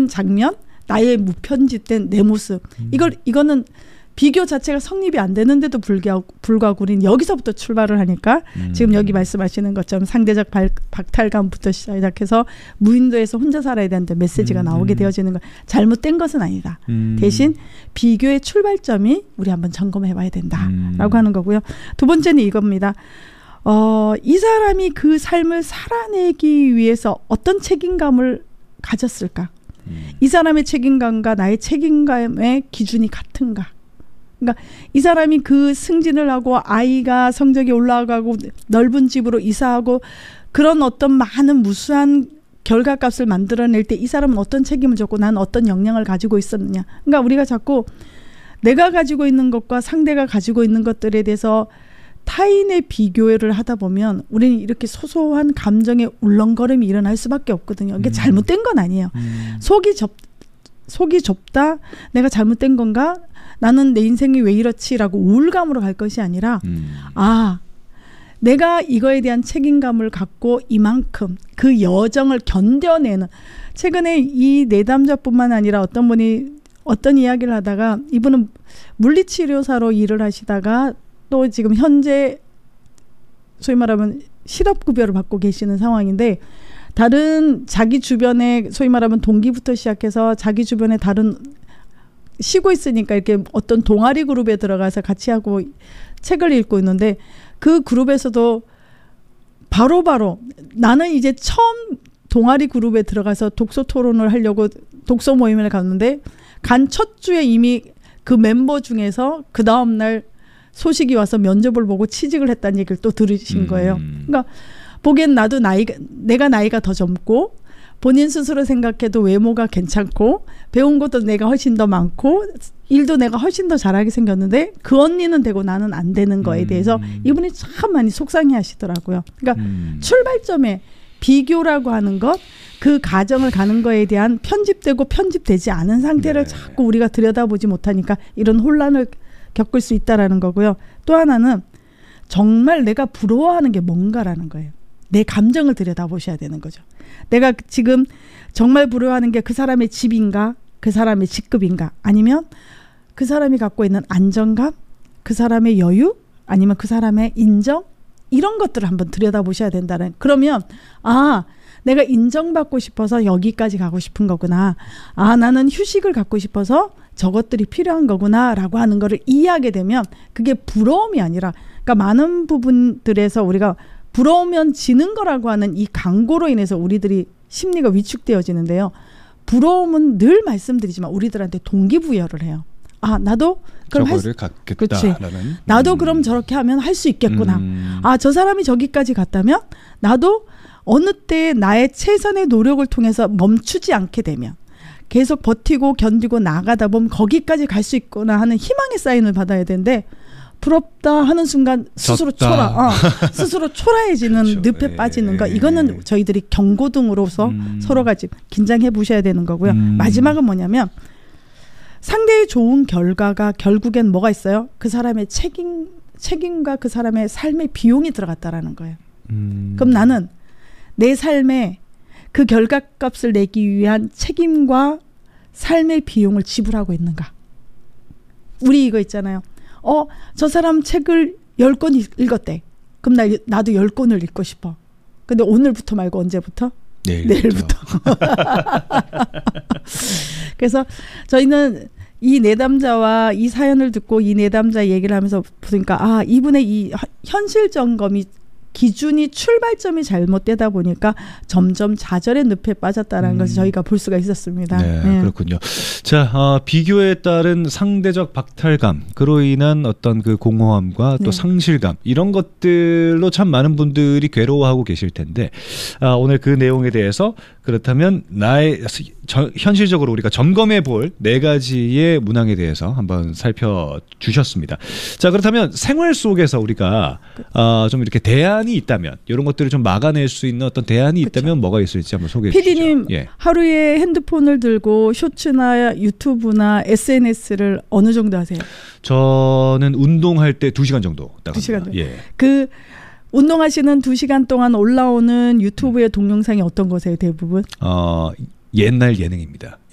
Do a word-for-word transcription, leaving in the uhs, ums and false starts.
다른 장면, 나의 무편집된 내 모습. 음. 이걸 이거는 비교 자체가 성립이 안 되는데도 불구하고, 불구하고 우리는 여기서부터 출발을 하니까 음. 지금 여기 말씀하시는 것처럼 상대적 발, 박탈감부터 시작해서 무인도에서 혼자 살아야 되는데 메시지가 음. 나오게 되어지는 거 잘못된 것은 아니다. 음. 대신 비교의 출발점이 우리 한번 점검해 봐야 된다라고 음. 하는 거고요. 두 번째는 이겁니다. 어, 이 사람이 그 삶을 살아내기 위해서 어떤 책임감을 가졌을까? 음. 이 사람의 책임감과 나의 책임감의 기준이 같은가? 그러니까 이 사람이 그 승진을 하고 아이가 성적이 올라가고 넓은 집으로 이사하고 그런 어떤 많은 무수한 결과값을 만들어낼 때 이 사람은 어떤 책임을 졌고 나는 어떤 역량을 가지고 있었느냐. 그러니까 우리가 자꾸 내가 가지고 있는 것과 상대가 가지고 있는 것들에 대해서 타인의 비교를 하다 보면 우리는 이렇게 소소한 감정의 울렁거림이 일어날 수밖에 없거든요. 이게 음. 잘못된 건 아니에요. 음. 속이 좁, 속이 좁다. 내가 잘못된 건가? 나는 내 인생이 왜 이렇지라고 우울감으로 갈 것이 아니라 음. 아 내가 이거에 대한 책임감을 갖고 이만큼 그 여정을 견뎌내는 최근에 이 내담자뿐만 아니라 어떤 분이 어떤 이야기를 하다가 이분은 물리치료사로 일을 하시다가 또 지금 현재 소위 말하면 실업급여를 받고 계시는 상황인데 다른 자기 주변에 소위 말하면 동기부터 시작해서 자기 주변에 다른 쉬고 있으니까 이렇게 어떤 동아리 그룹에 들어가서 같이 하고 책을 읽고 있는데 그 그룹에서도 바로바로 바로 나는 이제 처음 동아리 그룹에 들어가서 독서 토론을 하려고 독서 모임을 갔는데 간 첫 주에 이미 그 멤버 중에서 그 다음날 소식이 와서 면접을 보고 취직을 했다는 얘기를 또 들으신 거예요. 음. 그러니까 보기엔 나도 나이가 내가 나이가 더 젊고 본인 스스로 생각해도 외모가 괜찮고 배운 것도 내가 훨씬 더 많고 일도 내가 훨씬 더 잘하게 생겼는데 그 언니는 되고 나는 안 되는 거에 대해서 음. 이분이 참 많이 속상해 하시더라고요. 그러니까 음. 출발점에 비교라고 하는 것, 그 가정을 가는 거에 대한 편집되고 편집되지 않은 상태를 네. 자꾸 우리가 들여다보지 못하니까 이런 혼란을 겪을 수 있다라는 거고요. 또 하나는 정말 내가 부러워하는 게 뭔가라는 거예요. 내 감정을 들여다보셔야 되는 거죠. 내가 지금 정말 부러워하는 게 그 사람의 집인가? 그 사람의 직급인가? 아니면 그 사람이 갖고 있는 안정감? 그 사람의 여유? 아니면 그 사람의 인정? 이런 것들을 한번 들여다보셔야 된다는. 그러면 아 내가 인정받고 싶어서 여기까지 가고 싶은 거구나. 아 나는 휴식을 갖고 싶어서 저것들이 필요한 거구나 라고 하는 거를 이해하게 되면 그게 부러움이 아니라 그러니까 많은 부분들에서 우리가 부러우면 지는 거라고 하는 이 광고로 인해서 우리들이 심리가 위축되어지는데요. 부러움은 늘 말씀드리지만 우리들한테 동기부여를 해요. 아 나도 그럼 저거를 갖겠다라는. 나도 음. 그럼 저렇게 하면 할 수 있겠구나. 음. 아 저 사람이 저기까지 갔다면 나도 어느 때 나의 최선의 노력을 통해서 멈추지 않게 되면 계속 버티고 견디고 나가다 보면 거기까지 갈 수 있구나 하는 희망의 사인을 받아야 되는데 부럽다 하는 순간 스스로 졌다. 초라, 어, 스스로 초라해지는 그렇죠. 늪에 예. 빠지는 거. 이거는 저희들이 경고등으로서 음. 서로가 지금 긴장해 보셔야 되는 거고요. 음. 마지막은 뭐냐면 상대의 좋은 결과가 결국엔 뭐가 있어요? 그 사람의 책임, 책임과 그 사람의 삶의 비용이 들어갔다라는 거예요. 음. 그럼 나는 내 삶에 그 결과값을 내기 위한 책임과 삶의 비용을 지불하고 있는가? 우리 이거 있잖아요. 어, 저 사람 책을 열 권 읽었대. 그럼 나, 나도 열 권을 읽고 싶어. 근데 오늘부터 말고 언제부터? 내일 내일부터. 그래서 저희는 이 내담자와 이 사연을 듣고 이 내담자 얘기를 하면서 보니까 아, 이분의 이 현실 점검이 기준이 출발점이 잘못되다 보니까 점점 좌절의 늪에 빠졌다는 음. 것을 저희가 볼 수가 있었습니다. 네, 네. 그렇군요. 자, 어, 비교에 따른 상대적 박탈감, 그로 인한 어떤 그 공허함과 또 네. 상실감 이런 것들로 참 많은 분들이 괴로워하고 계실 텐데 아, 오늘 그 내용에 대해서 그렇다면 나의 저, 현실적으로 우리가 점검해 볼 네 가지의 문항에 대해서 한번 살펴주셨습니다. 자, 그렇다면 생활 속에서 우리가 어, 좀 이렇게 대안이 있다면 이런 것들을 좀 막아낼 수 있는 어떤 대안이 있다면 그렇죠. 뭐가 있을지 한번 소개해 주시죠. 피디님 예. 하루에 핸드폰을 들고 쇼츠나 유튜브나 에스엔에스를 어느 정도 하세요? 저는 운동할 때 두 시간 정도 딱 두 시간 정도. 예. 그 운동하시는 두 시간 동안 올라오는 유튜브의 동영상이 어떤 거세요, 대부분? 어, 옛날 예능입니다.